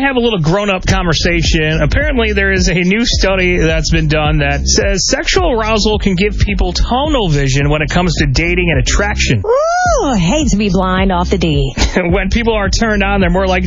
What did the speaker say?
have a little grown-up conversation. Apparently, there is a new study that's been done that says sexual arousal can give people tunnel vision when it comes to dating and attraction. Ooh, hate to be blind off the D. When people are turned on, they're more likely